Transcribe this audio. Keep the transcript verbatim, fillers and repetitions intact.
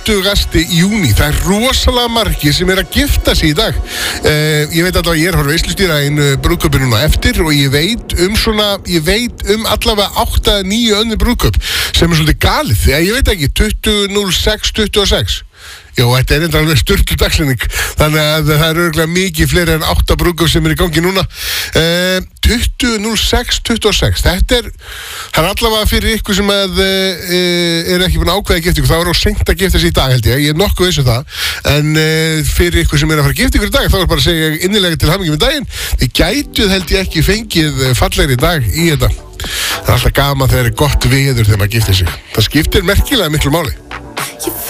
tuttugasta júní. Það er rosalega margir sem er að gifta sig í dag. uh, Ég veit allavega, ég er að veislustýra einn brúðkaupi núna eftir og ég veit um svona, ég veit um allavega átta eða níu önnur brúðkaup sem er svolítið galið, þegar ég veit ekki tuttugu núll sex tuttugu og sex. Jó, þetta er enda alveg sturlu dagslending, þannig að það er örgulega mikið fleiri en átta brúðkaup sem er í gangi núna. uh, tuttugu núll sex tuttugu og sex, þetta er það er allavega fyrir ykkur sem að uh, er ekki búin að ákveða að gifta ykkur, þá er á seint að gifta sig í dag held ég, ég er nokkuð viss um það, en uh, fyrir ykkur sem er að fara að gifta ykkur í dag, þá er bara að segja innilega til hamingju með daginn. Þið gætuð held ég ekki fengið fallegri dag í þetta. Það er alltaf gaman þegar það er gott veður þegar maður giftir sig, það skiptir merkilega miklu máli.